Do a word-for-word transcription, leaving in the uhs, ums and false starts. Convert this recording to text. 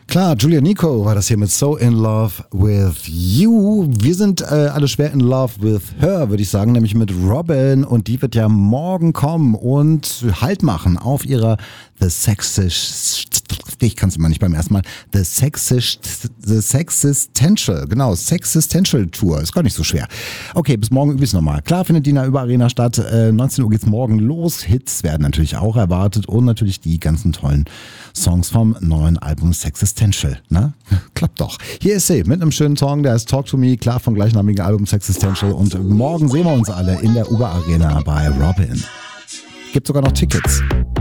Klar, Julia Nico war das hier mit So in Love with You. Wir sind äh, alle schwer in love with her, würde ich sagen, nämlich mit Robin. Und die wird ja morgen kommen und Halt machen auf ihrer The Sexist, ich kann es immer nicht beim ersten Mal, The Sexist, The Sexistential, genau, Sexistential Tour. Ist gar nicht so schwer. Okay, bis morgen übe ich es nochmal. Klar findet die in der Über-Arena statt. Äh, neunzehn Uhr geht's morgen los. Hits werden natürlich auch erwartet und natürlich die ganzen tollen Songs vom neuen Album Sexistential. Ne? Klappt doch. Hier ist sie mit einem schönen Song, der heißt Talk to Me, klar vom gleichnamigen Album Sexistential. Und morgen sehen wir uns alle in der Über-Arena bei Robin. Gibt sogar noch Tickets.